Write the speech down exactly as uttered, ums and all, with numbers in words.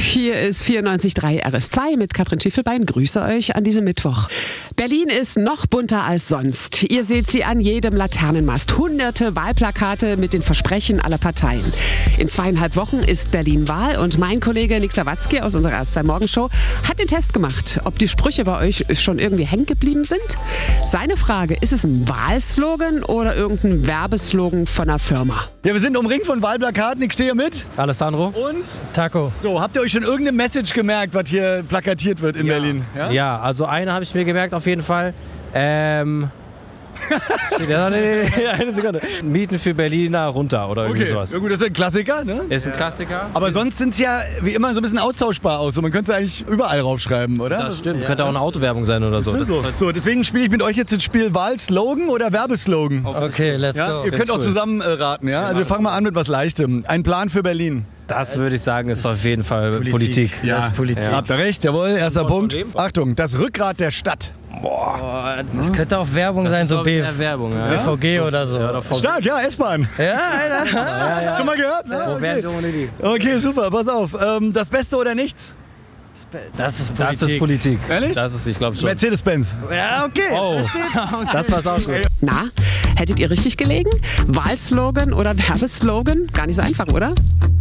Hier ist vierundneunzig Komma drei R S zwei mit Katrin Schiefelbein. Grüße euch an diesem Mittwoch. Berlin ist noch bunter als sonst. Ihr seht sie an jedem Laternenmast. Hunderte Wahlplakate mit den Versprechen aller Parteien. In zweieinhalb Wochen ist Berlin Wahl und mein Kollege Nick Sawatzki aus unserer R S zwei Morgenshow hat den Test gemacht, ob die Sprüche bei euch schon irgendwie hängen geblieben sind. Seine Frage, ist es ein Wahlslogan oder irgendein Werbeslogan von einer Firma? Ja, wir sind umringt von Wahlplakaten. Ich stehe mit. Alessandro. Und? Taco. So, habt ihr euch schon irgendeine Message gemerkt, was hier plakatiert wird in ja. Berlin? Ja? ja, also eine habe ich mir gemerkt auf jeden Fall. Ähm... ja, nee, nee, nee, eine Sekunde. Mieten für Berliner runter oder irgendwie okay. sowas. Ja gut, das ist ein Klassiker, ne? Ist ein Klassiker. Aber sonst sind es ja wie immer so ein bisschen austauschbar aus. So, man könnte es eigentlich überall raufschreiben, oder? Das stimmt. Ja. Könnte auch eine Autowerbung sein oder so. Das so. so, deswegen spiele ich mit euch jetzt das Spiel Wahlslogan oder Werbeslogan. Okay, let's ja? go. Ihr könnt auch cool. zusammen äh, raten, ja? Also wir fangen mal an mit was Leichtem. Ein Plan für Berlin. Das würde ich sagen, ist auf jeden Fall Politik. Politik. Ja, das ist Politik. Ja. Habt ihr recht, jawohl. Erster Punkt. Problem. Achtung, das Rückgrat der Stadt. Boah, das könnte auch Werbung das sein, ist, so B- Werbung, ja. B V G oder so. Ja, oder V G. Stark, ja, S-Bahn. Ja, Alter. ja, ja. Schon mal gehört? Ne? Wo wären Okay. wir ohne die? okay, super, pass auf. Ähm, das Beste oder nichts? Das ist Politik. Das ist Politik. Ehrlich? Das ist, ich glaube schon. Mercedes-Benz. Ja, okay. Oh, das passt auch gut. Na, hättet ihr richtig gelegen? Wahlslogan oder Werbeslogan? Gar nicht so einfach, oder?